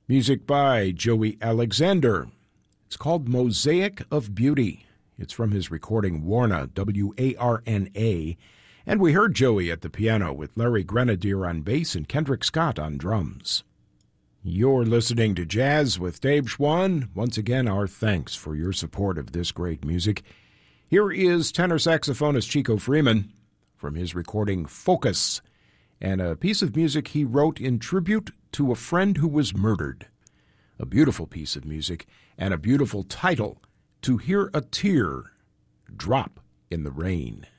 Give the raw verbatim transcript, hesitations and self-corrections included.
Music by Joey Alexander. It's called Mosaic of Beauty. It's from his recording Warna, W A R N A. And we heard Joey at the piano with Larry Grenadier on bass and Kendrick Scott on drums. You're listening to Jazz with Dave Schwann. Once again, our thanks for your support of this great music. Here is tenor saxophonist Chico Freeman from his recording Focus, and a piece of music he wrote in tribute to a friend who was murdered. A beautiful piece of music and a beautiful title, To Hear a Tear Drop in the Rain.